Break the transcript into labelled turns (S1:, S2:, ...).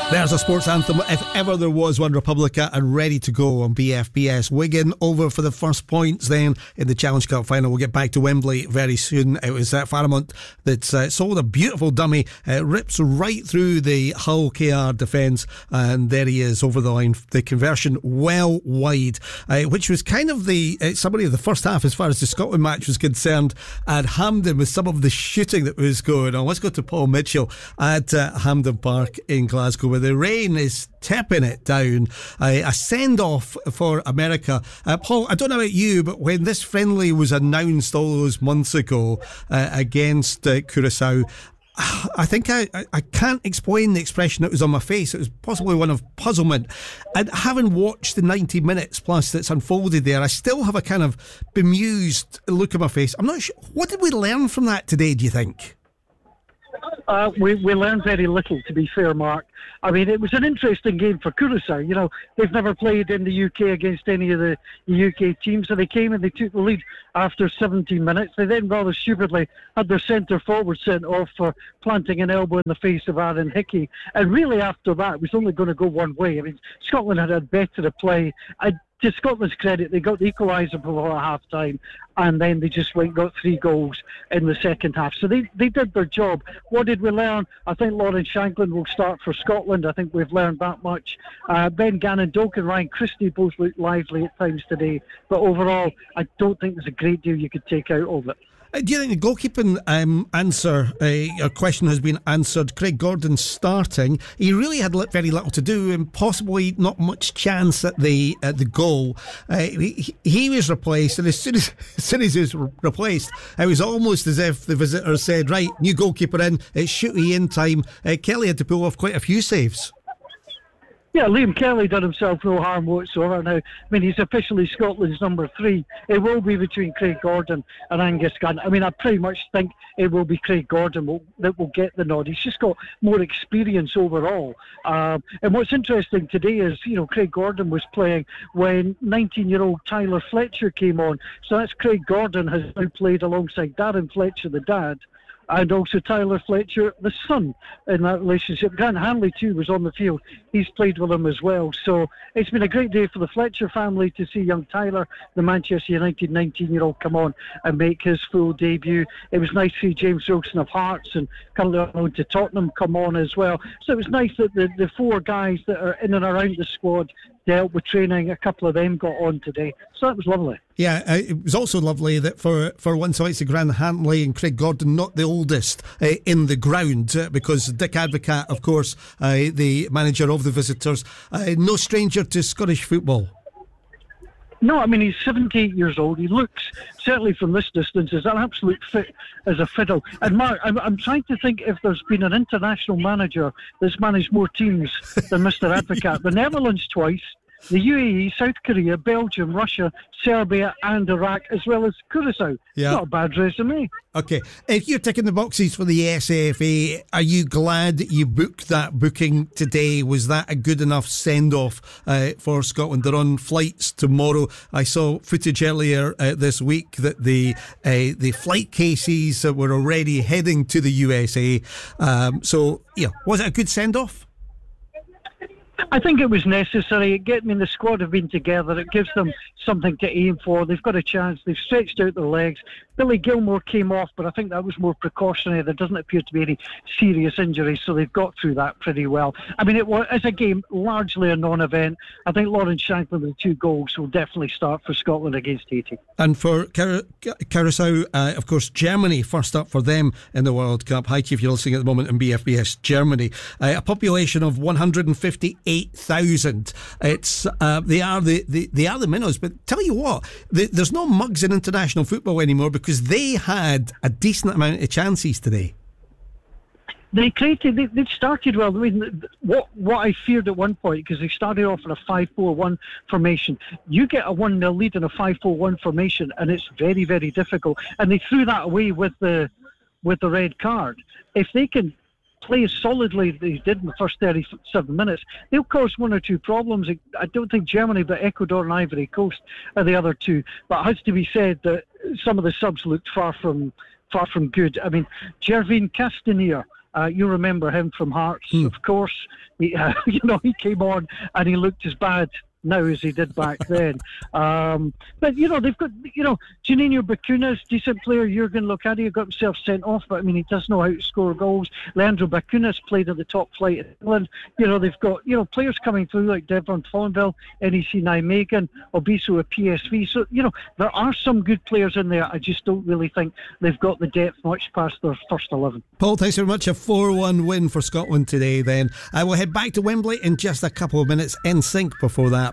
S1: There's a sports anthem, if ever there was one. Republica and ready to go on BFBS. Wigan over for the first points then in the Challenge Cup final. We'll get back to Wembley very soon. It was Fairmont that sold a beautiful dummy. Rips right through the Hull KR defence, and there he is over the line. The conversion well wide, which was kind of the summary of the first half as far as the Scotland match was concerned at Hampden, with some of the shooting that was going on. Let's go to Paul Mitchell at Hampden Park in Glasgow, where the rain is tipping it down. A send-off for America. Paul, I don't know about you, but when this friendly was announced all those months ago against Curaçao, I think I can't explain the expression that was on my face. It was possibly one of puzzlement. And having watched the 90 minutes plus that's unfolded there, I still have a kind of bemused look on my face. I'm not sure. What did we learn from that today, do you think?
S2: We learned very little, to be fair, Mark. I mean, it was an interesting game for Curaçao. You know, they've never played in the UK against any of the UK teams, so they came and they took the lead after 17 minutes. They then rather stupidly had their centre forward sent off for planting an elbow in the face of Aaron Hickey. And really after that, it was only going to go one way. I mean, Scotland had better to play. To Scotland's credit, they got the equaliser before half-time, and then they just got 3 goals in the second half. So they did their job. What did we learn? I think Lawrence Shankland will start for Scotland. I think we've learned that much. Ben Gannon-Doak and Ryan Christie both looked lively at times today. But overall, I don't think there's a great deal you could take out of it.
S1: Do you think the goalkeeping answer, or question has been answered? Craig Gordon starting. He really had very little to do, and possibly not much chance at the goal. He was replaced, and as soon as he was replaced, it was almost as if the visitors said, right, new goalkeeper in, it's shooty in time. Kelly had to pull off quite a few saves.
S2: Yeah, Liam Kelly did himself no harm whatsoever now. I mean, he's officially Scotland's number 3. It will be between Craig Gordon and Angus Gunn. I mean, I pretty much think it will be Craig Gordon that will get the nod. He's just got more experience overall. And what's interesting today is, you know, Craig Gordon was playing when 19-year-old Tyler Fletcher came on. So that's Craig Gordon has now played alongside Darren Fletcher, the dad, and also Tyler Fletcher, the son, in that relationship. Grant Hanley, too, was on the field. He's played with him as well. So it's been a great day for the Fletcher family to see young Tyler, the Manchester United 19-year-old, come on and make his full debut. It was nice to see James Wilson of Hearts and currently on loan to Tottenham come on as well. So it was nice that the 4 guys that are in and around the squad dealt with training. A couple of them got on today. So that was lovely.
S1: Yeah, it was also lovely that for once it's Grant Hanley and Craig Gordon, not the oldest in the ground, because Dick Advocat, of course, the manager of the visitors, no stranger to Scottish football.
S2: No, I mean, he's 78 years old. He looks, certainly from this distance, as an absolute fit as a fiddle. And Mark, I'm trying to think if there's been an international manager that's managed more teams than Mr. Advocat. The Netherlands twice, the UAE, South Korea, Belgium, Russia, Serbia and Iraq, as well as Curaçao.
S1: Yeah.
S2: Not a bad resume.
S1: Okay, if you're ticking the boxes for the SAFA, are you glad that you booked that booking today? Was that a good enough send-off for Scotland? They're on flights tomorrow. I saw footage earlier this week that the flight cases were already heading to the USA. So, yeah, was it a good send-off?
S2: I think it was necessary. The squad have been together. It gives them something to aim for. They've got a chance. They've stretched out their legs. Billy Gilmore came off, but I think that was more precautionary. There doesn't appear to be any serious injuries, so they've got through that pretty well. I mean, it was, as a game, largely a non-event. I think Lawrence Shankland with 2 goals will definitely start for Scotland against Haiti.
S1: And for Curaçao, of course, Germany first up for them in the World Cup. Hi, if you're listening at the moment in BFBS, Germany. A population of 158,000. It's they are the minnows. But tell you what, there's no mugs in international football anymore, because they had a decent amount of chances today.
S2: They started well. I mean, what I feared at one point, because they started off in a 5-4-1 formation. You get a 1-0 lead in a 5-4-1 formation, and it's very, very difficult. And they threw that away with the red card. If they can play as solidly as they did in the first 37 minutes, they'll cause 1 or 2 problems. I don't think Germany, but Ecuador and Ivory Coast are the other 2. But it has to be said that some of the subs looked far from good. I mean, Gervin Castanier You remember him from Hearts, of course. He came on and he looked as bad now as he did back then. But, they've got, Juninho Bacunas, decent player. Jurgen Locadia got himself sent off, but, he does know how to score goals. Leandro Bacunas played at the top flight in England. They've got, players coming through like Devon Follenville, NEC Nijmegen, Obiso at PSV. So, there are some good players in there. I just don't really think they've got the depth much past their first 11.
S1: Paul, thanks very much. A 4-1 win for Scotland today then. We'll head back to Wembley in just a couple of minutes. NSYNC before that.